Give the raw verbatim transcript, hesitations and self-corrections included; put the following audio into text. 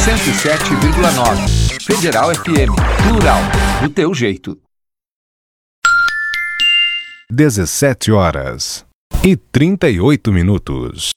cento e sete vírgula nove. Federal F M. Plural, do teu jeito. dezessete horas e trinta e oito minutos.